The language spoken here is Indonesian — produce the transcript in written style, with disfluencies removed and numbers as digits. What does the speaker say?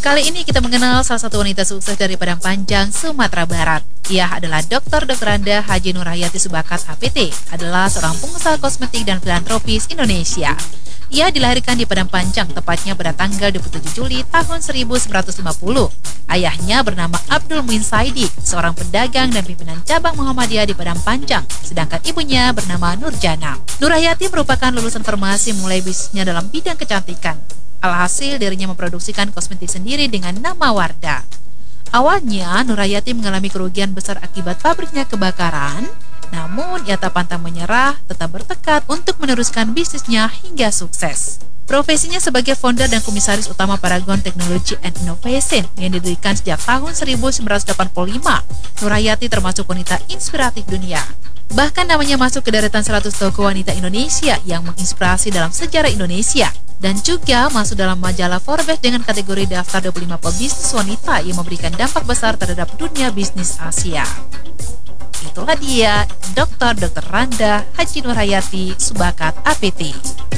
Kali ini kita mengenal salah satu wanita sukses dari Padang Panjang, Sumatera Barat. Ia adalah Dr. Randa Haji Nurhayati Subakat APT, adalah seorang pengusaha kosmetik dan filantropis Indonesia. Ia dilahirkan di Padang Panjang, tepatnya pada tanggal 27 Juli tahun 1950. Ayahnya bernama Abdul Muin Saidi, seorang pedagang dan pimpinan cabang Muhammadiyah di Padang Panjang, sedangkan ibunya bernama Nurjana. Nurhayati merupakan lulusan farmasi, mulai bisnisnya dalam bidang kecantikan. Alhasil dirinya memproduksikan kosmetik sendiri dengan nama Wardah. Awalnya Nurhayati mengalami kerugian besar akibat pabriknya kebakaran, namun ia tak pantang menyerah, tetap bertekad untuk meneruskan bisnisnya hingga sukses. Profesinya sebagai founder dan komisaris utama Paragon Technology and Innovation yang didirikan sejak tahun 1985, Nurhayati termasuk wanita inspiratif dunia. Bahkan namanya masuk ke deretan 100 tokoh wanita Indonesia yang menginspirasi dalam sejarah Indonesia, dan juga masuk dalam majalah Forbes dengan kategori daftar 25 pebisnis wanita yang memberikan dampak besar terhadap dunia bisnis Asia. Itulah dia Dr. Randa Haji Nurhayati Subakat APT.